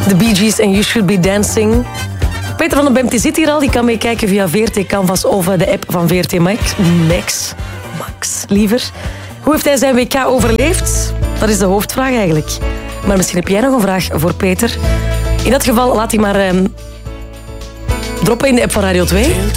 The Bee Gees en You Should Be Dancing. Peter van den Bemt zit hier al. Die kan meekijken via VRT Canvas of de app van VRT Max, liever. Hoe heeft hij zijn WK overleefd? Dat is de hoofdvraag eigenlijk. Maar misschien heb jij nog een vraag voor Peter. In dat geval laat hij maar droppen in de app van Radio 2.